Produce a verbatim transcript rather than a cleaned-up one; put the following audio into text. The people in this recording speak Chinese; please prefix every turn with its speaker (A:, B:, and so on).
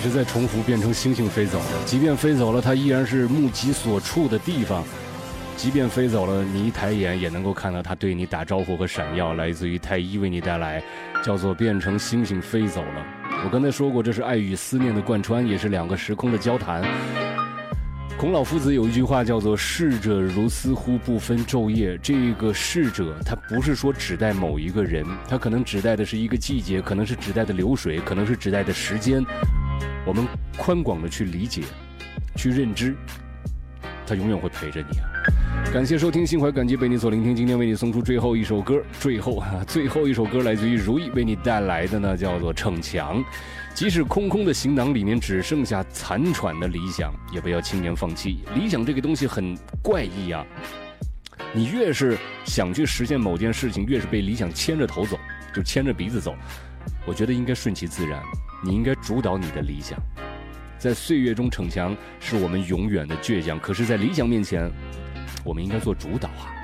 A: 直在重复变成星星飞走了，即便飞走了，它依然是目及所处的地方。即便飞走了，你一抬眼也能够看到它对你打招呼和闪耀，来自于太一为你带来叫做变成星星飞走了。我刚才说过，这是爱与思念的贯穿，也是两个时空的交谈。孔老夫子有一句话叫做逝者如斯乎不分昼夜，这个逝者它不是说指代某一个人，它可能指代的是一个季节，可能是指代的流水，可能是指代的时间。我们宽广的去理解，去认知，它永远会陪着你啊。感谢收听心怀感激被你所聆听，今天为你送出最后一首歌，最后最后一首歌来自于如意为你带来的呢叫做逞强。即使空空的行囊里面只剩下残喘的理想，也不要轻言放弃。理想这个东西很怪异啊，你越是想去实现某件事情，越是被理想牵着头走，就牵着鼻子走。我觉得应该顺其自然，你应该主导你的理想。在岁月中逞强是我们永远的倔强，可是在理想面前我们应该做主导啊。